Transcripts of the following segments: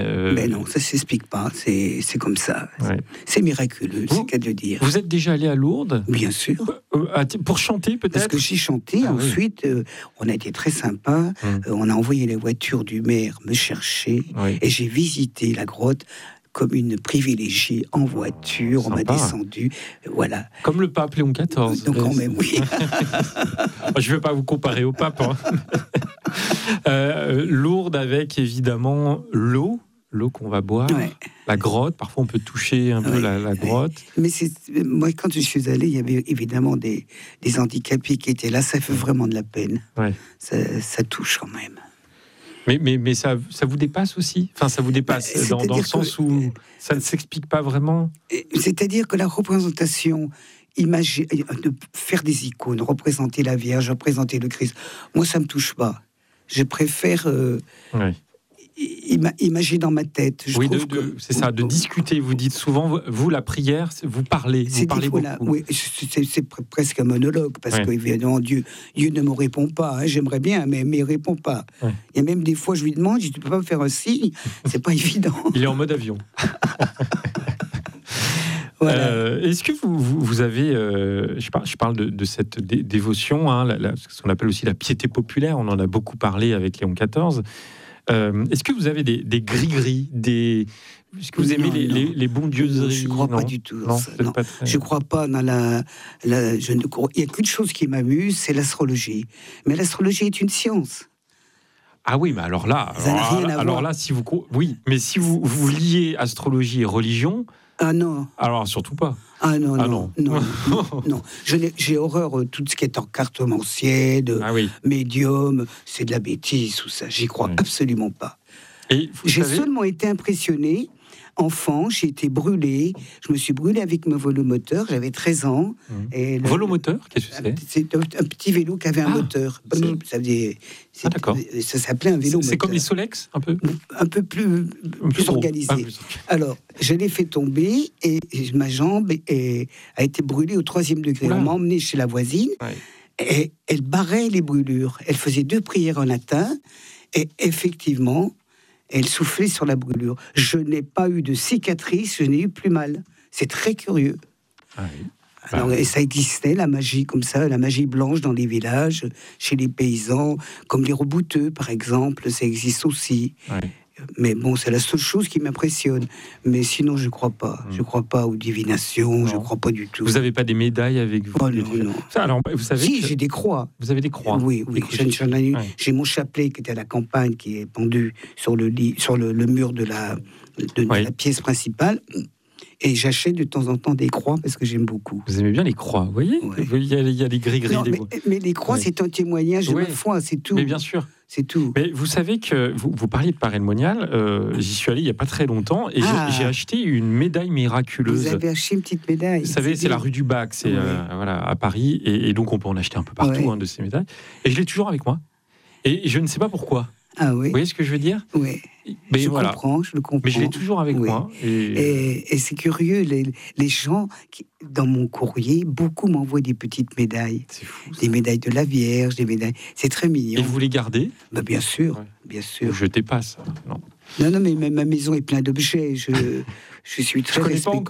Mais non, ça ne s'explique pas, c'est comme ça. Ouais. C'est miraculeux, c'est qu'à le dire. Vous êtes déjà allé à Lourdes ? Bien sûr. Pour chanter peut-être ? Parce que j'ai chanté, ensuite, on a été très sympa, on a envoyé la voiture du maire me chercher, et j'ai visité la grotte comme une privilégiée en voiture, Sympa. on m'a descendu, voilà. Comme le pape Léon XIV. Donc quand même, oui. Je ne vais pas vous comparer au pape. Lourdes avec évidemment l'eau qu'on va boire, la grotte, parfois on peut toucher un peu la grotte. Mais moi, quand je suis allée, il y avait évidemment des handicapés qui étaient là, ça fait vraiment de la peine. Ouais. Ça touche quand même. Mais ça vous dépasse aussi ? Enfin, ça vous dépasse dans le sens où ça ne s'explique pas vraiment ? C'est-à-dire que la représentation, de faire des icônes, représenter la Vierge, représenter le Christ, moi, ça ne me touche pas. Je préfère imaginer dans ma tête. C'est ça, de discuter. Vous dites souvent, vous, la prière, vous parlez beaucoup. Oui, c'est presque un monologue, parce que évidemment, Dieu ne me répond pas. Hein, j'aimerais bien, mais il ne répond pas. Ouais. Il y a même des fois, je lui demande, tu ne peux pas me faire un signe ? C'est pas évident. Il est en mode avion. Voilà. Est-ce que vous avez, je parle de cette dévotion, ce qu'on appelle aussi la piété populaire, on en a beaucoup parlé avec Léon XIV. Est-ce que vous avez des gris-gris, est-ce que vous aimez les bondieuseries ? Je ne crois pas du tout. Non, je ne crois pas dans il n'y a qu'une chose qui m'amuse, c'est l'astrologie. Mais l'astrologie est une science. Ah oui, mais alors là, si vous liez astrologie et religion... Ah non. Alors surtout pas. Ah non. J'ai horreur tout ce qui est en cartomancier, médium, c'est de la bêtise, tout ça. J'y crois absolument pas. J'ai seulement été impressionné. Enfant, j'ai été brûlée. Je me suis brûlée avec mon volomoteur. J'avais 13 ans. Volomoteur, qu'est-ce que c'est ? C'est un petit vélo qui avait un moteur. D'accord. Ça s'appelait un vélo. C'est comme les Solex, un peu. Un peu plus organisé. Alors, je l'ai fait tomber et ma jambe a été brûlée au 3e degré. On m'a emmené chez la voisine et elle barrait les brûlures. Elle faisait 2 prières en latin et effectivement. Elle soufflait sur la brûlure. Je n'ai pas eu de cicatrice, je n'ai eu plus mal. C'est très curieux. Alors, et ça existait, la magie comme ça, la magie blanche dans les villages, chez les paysans, comme les rebouteux, par exemple, ça existe aussi. Mais bon, c'est la seule chose qui m'impressionne. Mais sinon, je ne crois pas. Je ne crois pas aux divinations, je ne crois pas du tout. Vous n'avez pas des médailles avec vous ? Oh non. Alors, vous savez j'ai des croix. Vous avez des croix ? Oui. J'ai mon chapelet qui était à la campagne, qui est pendu sur le mur de la pièce principale. Et j'achète de temps en temps des croix parce que j'aime beaucoup. Vous aimez bien les croix, vous voyez ? Il y a les gris-gris. Mais les croix, c'est un témoignage de ma foi, c'est tout. Mais bien sûr. C'est tout. Mais vous savez que vous parliez de parrain-monial, j'y suis allé il n'y a pas très longtemps et j'ai acheté une médaille miraculeuse. Vous avez acheté une petite médaille. Vous savez, c'est la rue du Bac, c'est à Paris, et donc on peut en acheter un peu partout de ces médailles. Et je l'ai toujours avec moi. Et je ne sais pas pourquoi. Ah oui. Vous voyez ce que je veux dire ? Oui. Je le comprends. Mais je l'ai toujours avec moi. Et c'est curieux, les gens, dans mon courrier, beaucoup m'envoient des petites médailles. C'est fou. Des médailles de la Vierge, des médailles. C'est très mignon. Et vous les gardez ? Bien sûr, bien sûr. Ne jetez pas ça, non. Non, mais ma maison est pleine d'objets. Je suis très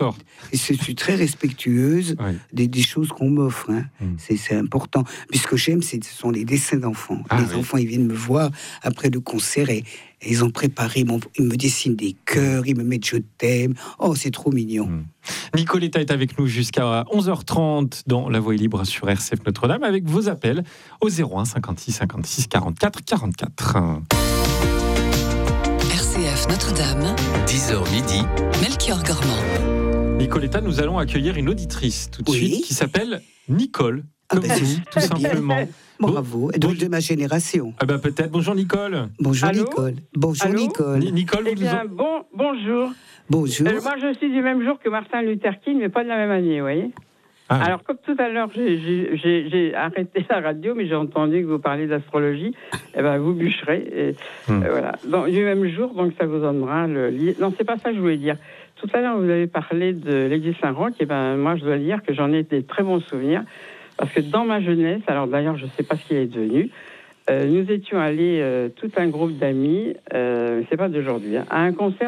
je suis très respectueuse des choses qu'on m'offre. Hein. C'est important. Puis ce que j'aime, ce sont les dessins d'enfants. Les enfants, ils viennent me voir après le concert et ils ont préparé, ils me dessinent des cœurs, ils me mettent je t'aime. Oh, c'est trop mignon. Nicoletta est avec nous jusqu'à 11h30 dans La Voix est libre sur RCF Notre-Dame avec vos appels au 01 56 56 44 44. RCF Notre-Dame, 10h midi, Melchior Gormand. Nicoletta, nous allons accueillir une auditrice tout de suite qui s'appelle Nicole, comme vous, tout simplement. Bravo, de ma génération. Peut-être. Bonjour Nicole. Bonjour. Allô? Nicole. Bonjour. Allô? Nicole. Nicole, bonjour. Bonjour. Moi, je suis du même jour que Martin Luther King, mais pas de la même année, vous voyez. Alors, comme tout à l'heure, j'ai arrêté la radio, mais j'ai entendu que vous parliez d'astrologie. Vous bûcherez. Voilà. Donc, du même jour, donc ça vous donnera le livre. Non, c'est pas ça que je voulais dire. Tout à l'heure, vous avez parlé de l'église Saint-Roch. Moi, je dois dire que j'en ai des très bons souvenirs. Parce que dans ma jeunesse, alors d'ailleurs, je ne sais pas ce qu'il est devenu, nous étions allés, tout un groupe d'amis, c'est pas d'aujourd'hui, à un concert